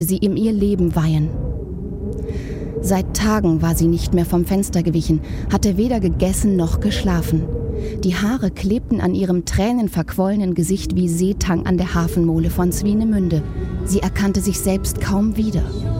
sie ihm ihr Leben weihen. Seit Tagen war sie nicht mehr vom Fenster gewichen, hatte weder gegessen noch geschlafen. Die Haare klebten an ihrem tränenverquollenen Gesicht wie Seetang an der Hafenmole von Swinemünde. Sie erkannte sich selbst kaum wieder.